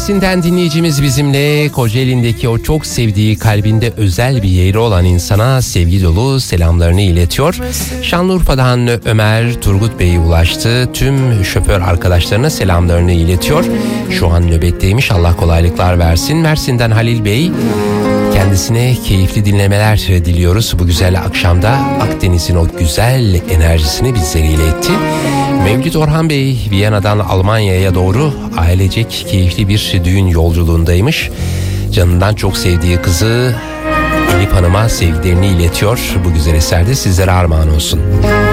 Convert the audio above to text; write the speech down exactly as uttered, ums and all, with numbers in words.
Mersin'den dinleyicimiz bizimle. Kocaeli'ndeki o çok sevdiği, kalbinde özel bir yeri olan insana sevgi dolu selamlarını iletiyor. Şanlıurfa'dan Ömer Turgut Bey'e ulaştı. Tüm şoför arkadaşlarına selamlarını iletiyor. Şu an nöbetteymiş, Allah kolaylıklar versin. Mersin'den Halil Bey, kendisine keyifli dinlemeler diliyoruz. Bu güzel akşamda Akdeniz'in o güzel enerjisini bizlere iletti. Mevlüt Orhan Bey, Viyana'dan Almanya'ya doğru ailecek keyifli bir düğün yolculuğundaymış. Canından çok sevdiği kızı Elif Hanım'a sevgilerini iletiyor. Bu güzel eser de sizlere armağan olsun.